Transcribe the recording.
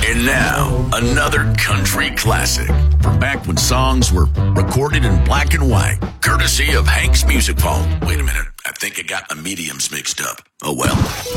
And now, another country classic from back when songs were recorded in black and white, courtesy of Hank's Music Vault. Wait a minute, I think I got my mediums mixed up. Oh well.